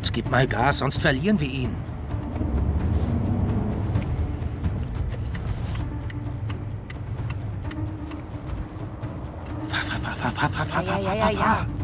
Los, gib mal Gas, sonst verlieren wir ihn. Fahr. Ja.